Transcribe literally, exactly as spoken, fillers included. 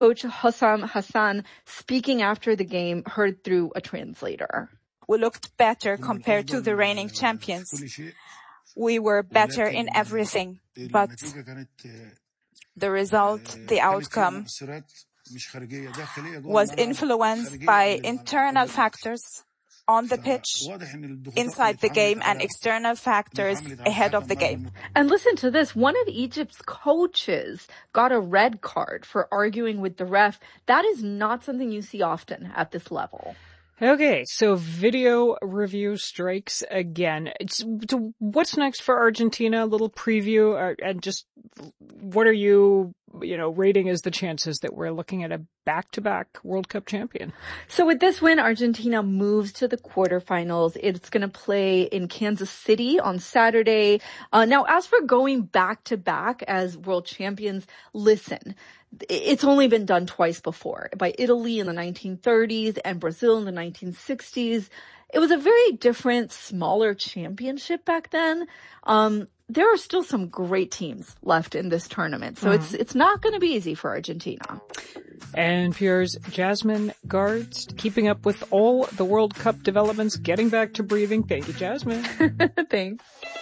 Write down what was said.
Coach Hossam Hassan speaking after the game, heard through a translator. We looked better compared to the reigning champions. We were better in everything, but the result, the outcome, was influenced by internal factors on the pitch, inside the game, and external factors ahead of the game. And listen to this. One of Egypt's coaches got a red card for arguing with the ref. That is not something you see often at this level. Okay, so video review strikes again. It's, what's next for Argentina? A little preview, or, and just what are you, you know, rating as the chances that we're looking at a back-to-back World Cup champion? So with this win, Argentina moves to the quarterfinals. It's going to play in Kansas City on Saturday. Uh, now, as for going back-to-back as world champions, listen, it's only been done twice before, by Italy in the nineteen thirties and Brazil in the nineteen sixties. It was a very different, smaller championship back then. Um, there are still some great teams left in this tournament, so mm-hmm. it's it's not going to be easy for Argentina. And N Jasmine Guards, keeping up with all the World Cup developments, getting back to breathing. Thank you, Jasmine. Thanks.